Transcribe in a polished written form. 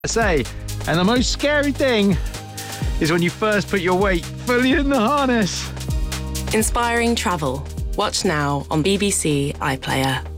say. And the most scary thing is when you first put your weight fully in the harness. Inspiring travel. Watch now on BBC iPlayer.